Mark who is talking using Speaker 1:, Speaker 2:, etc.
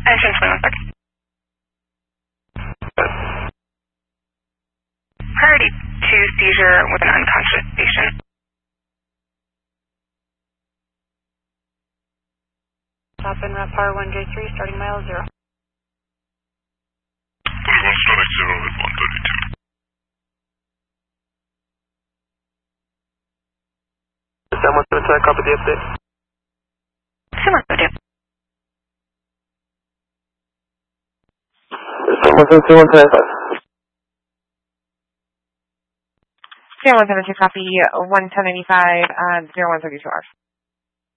Speaker 1: Essentially, 1 second. Priority 2 seizure with an unconscious patient.
Speaker 2: Stop in rep power 1J3, starting mile 0.
Speaker 3: 31 starting 0 at 132.
Speaker 4: Someone to attack, copy the update.
Speaker 1: Similar to do.
Speaker 4: Someone to 125.
Speaker 5: 0172, copy 11085, 0132 hours.